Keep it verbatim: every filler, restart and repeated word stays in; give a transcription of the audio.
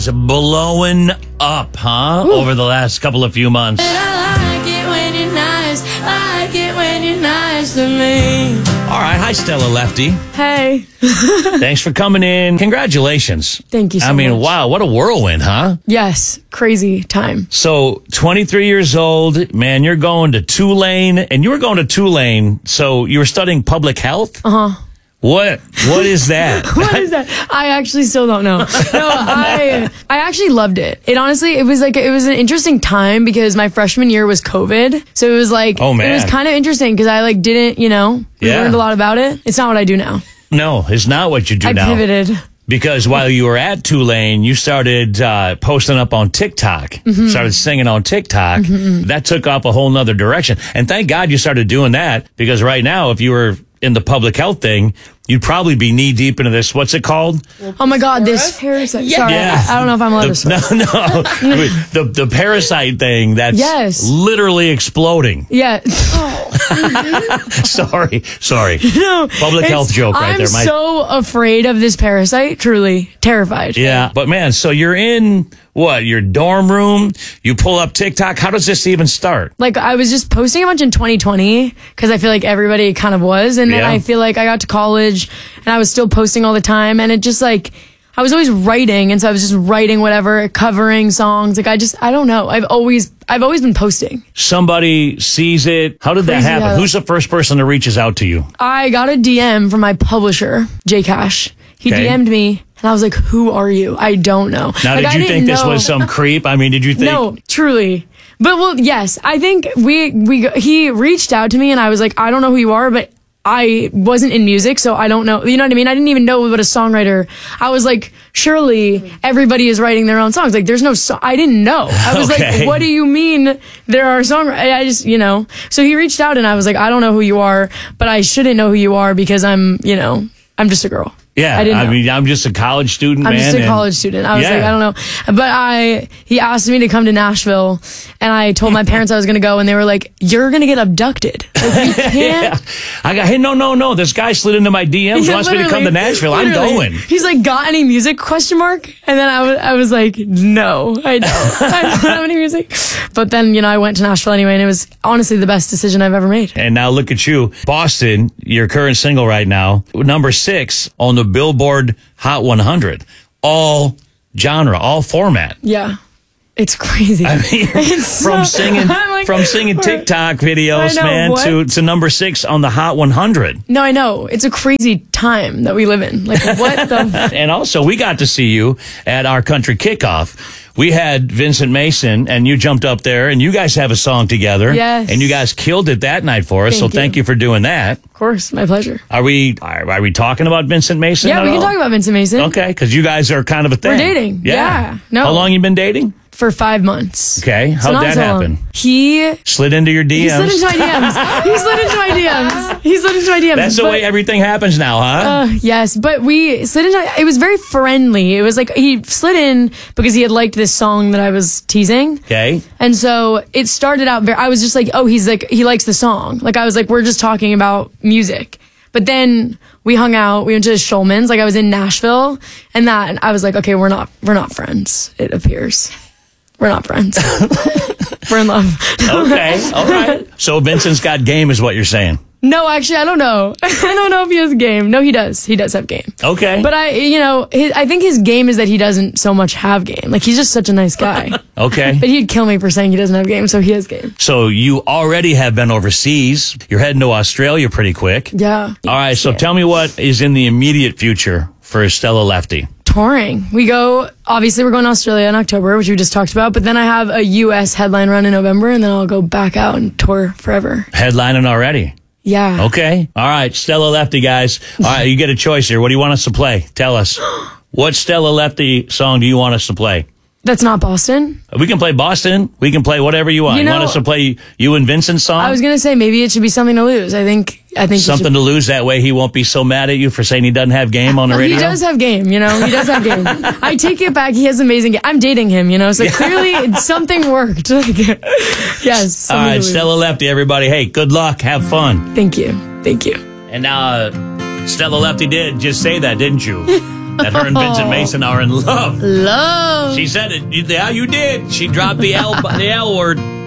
It's blowing up, huh? Ooh. Over the last couple of few months. I like it when you're nice. I like it when you're nice to me. All right. Hi, Stella Lefty. Hey. Thanks for coming in. Congratulations. Thank you so I mean, much. wow, what a whirlwind, huh? Yes. Crazy time. So, twenty-three years old, man, you're going to Tulane, and you were going to Tulane, so you were studying public health? Uh-huh. What? What is that? What is that? I actually still don't know. No, I I actually loved it. It honestly, it was like, it was an interesting time because my freshman year was COVID. So it was like, Oh, man. it was kind of interesting because I like didn't, you know, we Yeah. learned a lot about it. It's not what I do now. No, it's not what you do I now. pivoted. Because while you were at Tulane, you started uh, posting up on TikTok, Mm-hmm. started singing on TikTok. That took off a whole nother direction. And thank God you started doing that, because right now, if you were in the public health thing, you'd probably be knee deep into this. What's it called? Oh my God, this parasite. Sorry, Yeah. I, I don't know if I'm allowed to The, swear. no, no. the, the parasite thing that's Yes. literally exploding. Yeah. sorry, sorry. No. Public it's- health joke right I'm there. My- so afraid of this parasite, truly terrified. Yeah, but man, so you're in what, your dorm room? You pull up TikTok. How does this even start? Like, I was just posting a bunch in twenty twenty because I feel like everybody kind of was. And then Yeah. I feel like I got to college and I was still posting all the time. And it just like, I was always writing. And so I was just writing whatever, covering songs. Like, I just, I don't know. I've always, I've always been posting. Somebody sees it. How did that Crazy happen? how- Who's the first person that reaches out to you? I got a D M from my publisher, J Cash. He Okay. D M'd me and I was like, who are you? I don't know. Now, Like, did I you didn't think this know- was some creep? I mean, did you think? No, truly. But well, yes, I think we we he reached out to me and I was like, I don't know who you are, but I wasn't in music, so I don't know. You know what I mean? I didn't even know what a songwriter. I was like, surely everybody is writing their own songs. Like, there's no. So- I didn't know. I was Okay. like, what do you mean there are songwriters? I just, you know. So he reached out and I was like, I don't know who you are, but I shouldn't know who you are because I'm, you know, I'm just a girl. Yeah, I I, didn't know. mean, I'm just a college student, I'm man. just a and- college student. I was Yeah. like, I don't know. But I, he asked me to come to Nashville and I told my parents I was going to go and they were like, you're going to get abducted. Like, you can't. Yeah. I got, hey, no, no, no. This guy slid into my D Ms, Yeah, wants me to come to literally, Nashville. I'm literally. going. He's like, got any music? Question mark. And then I was, I was like, no, I don't. I don't have any music. But then, you know, I went to Nashville anyway and it was honestly the best decision I've ever made. And now look at you. Boston, your current single right now, number six on the Billboard Hot one hundred. All genre, all format. Yeah. It's crazy. I mean, It's from so- singing I'm like, from singing we're- TikTok videos, I know, man, what? to to number six on the Hot one hundred. No, I know. It's a crazy time that we live in. Like, what the? And also, we got to see you at our country kickoff. We had Vincent Mason, and you jumped up there, and you guys have a song together. Yes. And you guys killed it that night for us. Thank so thank you. you for doing that. Of course, my pleasure. Are we are, are we talking about Vincent Mason? Yeah, at we can all? talk about Vincent Mason. Okay, because you guys are kind of a thing. We're dating. Yeah. No. How long you been dating? For five months. Okay. So How'd not that so long. happen? He Slid into your D he Ms. slid into my D Ms. He slid into my D Ms. He slid into my D Ms. That's the But- way everything happens now, huh? Uh, yes, but we slid into. It was very friendly. It was like he slid in because he had liked this song that I was teasing. Okay. And so it started out very, I was just like, oh, he's like, he likes the song. Like, I was like, we're just talking about music. But then we hung out, we went to Schulman's, like I was in Nashville and that, and I was like, okay, we're not, we're not friends, it appears. We're not friends. We're in love. Okay. All right. So Vincent's got game is what you're saying. No, actually, I don't know. I don't know if he has game. No, he does. He does have game. Okay. But I, you know, his, I think his game is that he doesn't so much have game. Like, he's just such a nice guy. Okay. But he'd kill me for saying he doesn't have game, so he has game. So you already have been overseas. You're heading to Australia pretty quick. Yeah. All right. So Yeah. tell me what is in the immediate future for Stella Lefty. Touring. We go, obviously, we're going to Australia in October, which we just talked about, but then I have a U S headline run in November, and then I'll go back out and tour forever. Headlining already. Yeah. Okay. All right. Stella Lefty, guys. All right. You get a choice here. What do you want us to play? Tell us. What Stella Lefty song do you want us to play? That's not Boston. We can play Boston. We can play whatever you want. You You, know- want us to play you and Vincent's song? I was going to say maybe it should be Something to Lose. I think, I think you Something should- to lose. That way he won't be so mad at you for saying he doesn't have game on the radio. He does have game, you know. He does have game. I take it back. He has amazing game. I'm dating him, you know. So clearly something worked. Like, yes. All Something to right. Lose. Stella Lefty, everybody. Hey, good luck. Have fun. Thank you. Thank you. And now, uh, Stella Lefty did just say that, didn't you? that her and Vincent Mason are in love. Love. She said it. Yeah, you did. She dropped the L, the L word.